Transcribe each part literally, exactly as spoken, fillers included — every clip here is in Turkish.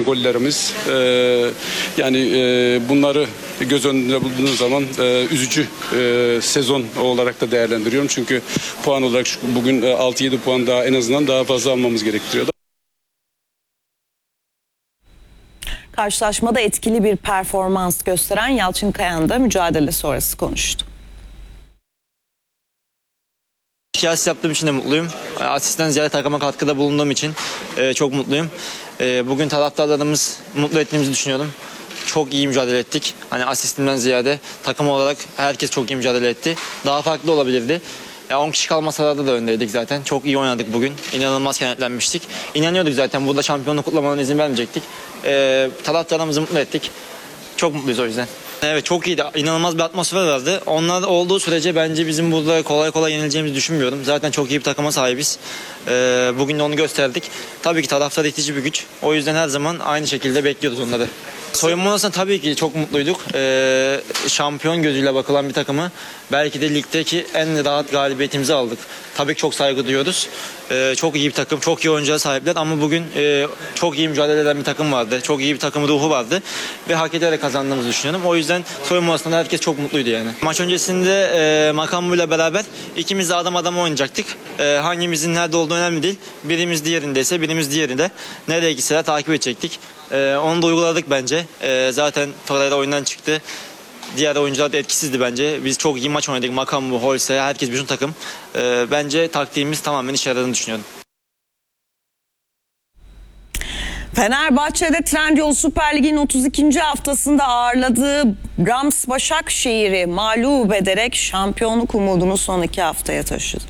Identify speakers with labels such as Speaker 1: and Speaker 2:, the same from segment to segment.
Speaker 1: gelen gollerimiz. E, yani e, bunları göz önünde bulunduğunuz zaman e, üzücü e, sezon olarak da değerlendiriyorum. Çünkü puan olarak şu, bugün e, altı yedi puan daha en azından daha fazla almamız gerektiriyordu.
Speaker 2: Karşılaşmada etkili bir performans gösteren Yalçın Kayan da mücadele sonrası konuştu.
Speaker 3: İki asist yaptığım için de mutluyum. Asistten ziyade takıma katkıda bulunduğum için e, çok mutluyum. E, bugün taraftarlarımız mutlu ettiğimizi düşünüyorum. Çok iyi mücadele ettik. Hani asistimden ziyade takım olarak herkes çok iyi mücadele etti. Daha farklı olabilirdi. Ya on kişi kalmasalarda da öndeydik zaten. Çok iyi oynadık bugün. İnanılmaz kenetlenmiştik. İnanıyorduk zaten burada şampiyonluk kutlamalarına izin vermeyecektik. E, taraftarlarımızı mutlu ettik. Çok mutluyuz o yüzden. Evet, çok iyiydi. İnanılmaz bir atmosfer vardı. Onlar olduğu sürece bence bizim burada kolay kolay yenileceğimizi düşünmüyorum. Zaten çok iyi bir takıma sahibiz. Ee, bugün de onu gösterdik. Tabii ki taraftar itici bir güç. O yüzden her zaman aynı şekilde bekliyoruz onları. Soyunma odasında tabii ki çok mutluyduk. Ee, şampiyon gözüyle bakılan bir takımı belki de ligdeki en rahat galibiyetimizi aldık. Tabii ki çok saygı duyuyoruz. Ee, çok iyi bir takım, çok iyi oyunculara sahipler ama bugün e, çok iyi mücadele eden bir takım vardı. Çok iyi bir takım ruhu vardı ve hak ederek kazandığımızı düşünüyorum. O yüzden soyunma odasında herkes çok mutluydu yani. Maç öncesinde e, Makambu ile beraber ikimiz de adam adama oynayacaktık. E, hangimizin nerede olduğu önemli değil. Birimiz diğerindeyse birimiz diğerinde. Nereye gitseler takip edecektik. E, onu da uyguladık bence. E, zaten Torreira oyundan çıktı. Diğer oyuncular da etkisizdi bence. Biz çok iyi maç oynadık. Makambu, Holse, herkes bütün takım. E, bence taktiğimiz tamamen işe yaradığını düşünüyorum.
Speaker 2: Fenerbahçe'de Trendyol Süper Lig'in otuz ikinci haftasında ağırladığı Rams Başakşehir'i mağlup ederek şampiyonluk umudunu son iki haftaya taşıdı.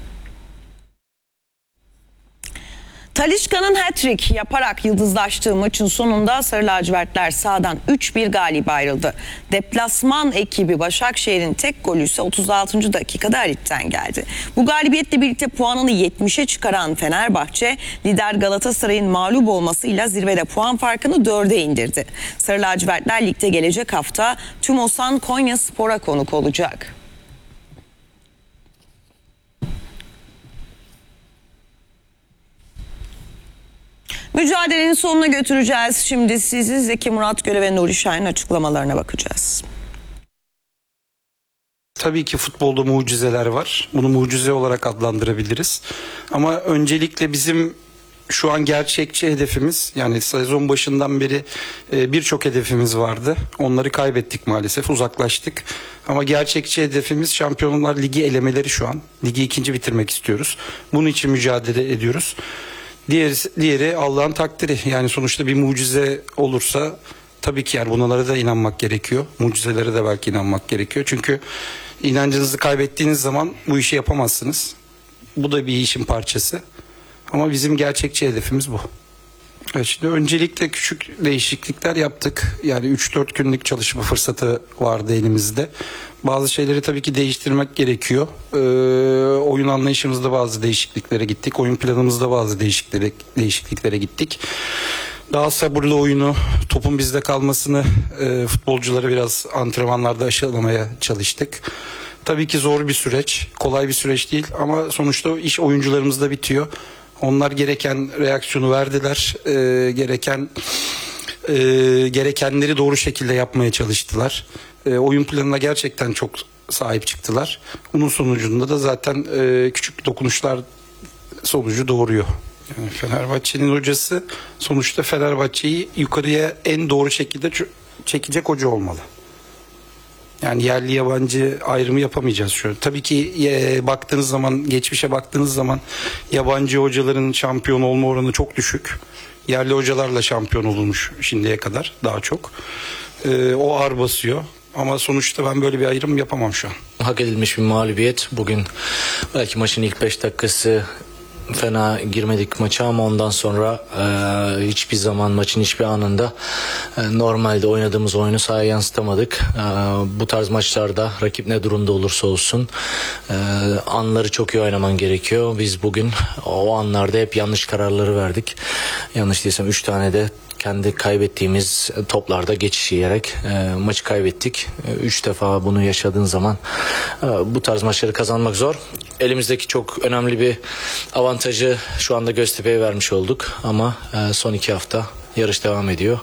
Speaker 2: Talisca'nın hat-trick yaparak yıldızlaştığı maçın sonunda Sarı Lacivertler sahadan üç bir galip ayrıldı. Deplasman ekibi Başakşehir'in tek golü ise otuz altıncı dakikada Halit'ten geldi. Bu galibiyetle birlikte puanını yetmişe çıkaran Fenerbahçe, lider Galatasaray'ın mağlup olmasıyla zirvede puan farkını dörde indirdi. Sarı Lacivertler ligde gelecek hafta Tümosan Konyaspor'a konuk olacak. Mücadelenin sonuna götüreceğiz. Şimdi sizi Zeki Murat Göle ve Nuri Şahin'in açıklamalarına bakacağız.
Speaker 4: Tabii ki futbolda mucizeler var. Bunu mucize olarak adlandırabiliriz. Ama öncelikle bizim şu an gerçekçi hedefimiz, yani sezon başından beri birçok hedefimiz vardı. Onları kaybettik maalesef, uzaklaştık. Ama gerçekçi hedefimiz Şampiyonlar Ligi elemeleri şu an. Ligi ikinci bitirmek istiyoruz. Bunun için mücadele ediyoruz. Diğeri, diğeri Allah'ın takdiri. Yani sonuçta bir mucize olursa tabii ki yani bunlara da inanmak gerekiyor. Mucizelere de belki inanmak gerekiyor. Çünkü inancınızı kaybettiğiniz zaman bu işi yapamazsınız. Bu da bir işin parçası. Ama bizim gerçekçi hedefimiz bu. Evet, şimdi öncelikle küçük değişiklikler yaptık. Yani üç dört günlük çalışma fırsatı vardı elimizde. Bazı şeyleri tabii ki değiştirmek gerekiyor. Ee, oyun anlayışımızda bazı değişikliklere gittik. Oyun planımızda bazı değişikliklere, değişikliklere gittik. Daha sabırlı oyunu, topun bizde kalmasını e, futbolcuları biraz antrenmanlarda aşılamaya çalıştık. Tabii ki zor bir süreç, kolay bir süreç değil ama sonuçta iş oyuncularımızda bitiyor. Onlar gereken reaksiyonu verdiler, e, gereken e, gerekenleri doğru şekilde yapmaya çalıştılar. E, oyun planına gerçekten çok sahip çıktılar. Bunun sonucunda da zaten e, küçük dokunuşlar sonucu doğuruyor. Yani Fenerbahçe'nin hocası sonuçta Fenerbahçe'yi yukarıya en doğru şekilde çekecek hoca olmalı. Yani yerli yabancı ayrımı yapamayacağız şu an. Tabii ki e, baktığınız zaman, geçmişe baktığınız zaman yabancı hocaların şampiyon olma oranı çok düşük. Yerli hocalarla şampiyon olunmuş şimdiye kadar daha çok. E, o ağır basıyor. Ama sonuçta ben böyle bir ayrım yapamam şu an.
Speaker 5: Hak edilmiş bir mağlubiyet. Bugün belki maçın ilk beş dakikası fena girmedik maça ama ondan sonra e, hiçbir zaman maçın hiçbir anında e, normalde oynadığımız oyunu sahaya yansıtamadık. E, bu tarz maçlarda rakip ne durumda olursa olsun e, anları çok iyi oynaman gerekiyor. Biz bugün o anlarda hep yanlış kararları verdik. Yanlış değilsem üç tane de kendi kaybettiğimiz toplarda geçiş yiyerek e, maçı kaybettik. E, üç defa bunu yaşadığın zaman e, bu tarz maçları kazanmak zor. Elimizdeki çok önemli bir avantajı şu anda Göztepe'ye vermiş olduk ama e, son iki hafta yarış devam ediyor.